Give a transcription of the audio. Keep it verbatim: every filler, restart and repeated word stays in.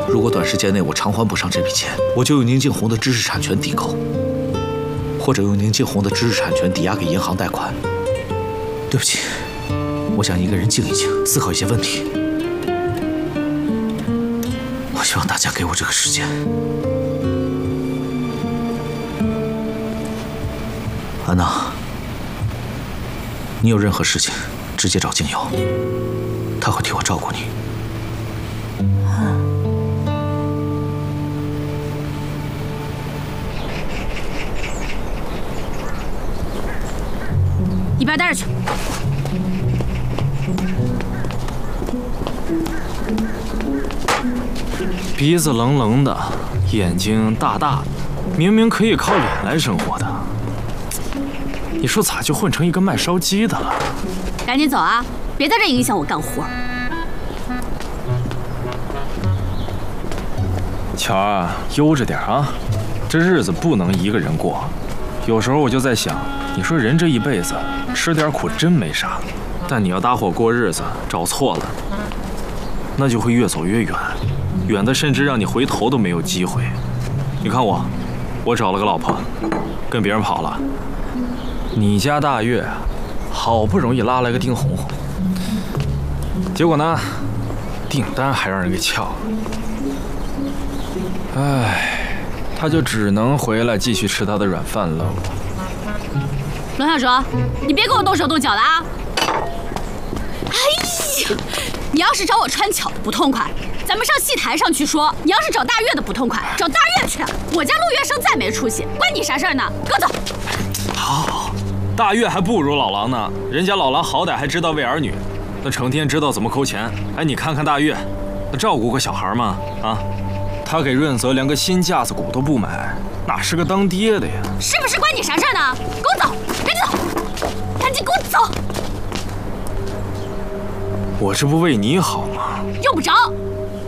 如果短时间内我偿还不上这笔钱，我就用宁静红的知识产权抵扣，或者用宁静红的知识产权抵押给银行贷款。对不起，我想一个人静一静，思考一些问题。我希望大家给我这个时间。安娜，你有任何事情，直接找静瑶，她会替我照顾你。 一边待着去。 鼻子棱棱的，眼睛大大的，明明可以靠脸来生活的，你说咋就混成一个卖烧鸡的了？ 赶紧走啊！别在这影响我干活。 乔儿，悠着点啊，这日子不能一个人过。有时候我就在想。 你说人这一辈子吃点苦真没啥，但你要搭伙过日子，找错了，那就会越走越远，远的甚至让你回头都没有机会。你看我，我找了个老婆，跟别人跑了。你家大月，好不容易拉来个丁红红，结果呢，订单还让人给撬了。唉，他就只能回来继续吃他的软饭喽。 龙小哲，你别给我动手动脚的啊！哎呀，你要是找我穿巧的不痛快，咱们上戏台上去说；你要是找大月的不痛快，找大月去。我家陆月笙再没出息，关你啥事儿呢？给我走！ 好，大月还不如老狼呢，人家老狼好歹还知道喂儿女，那成天知道怎么抠钱。哎，你看看大月，那照顾过小孩吗？啊，他给润泽连个新架子鼓都不买。 哪是个当爹的呀？ 是不是关你啥事儿呢？给我走，赶紧走，赶紧给我走！ 我这不为你好吗？ 用不着，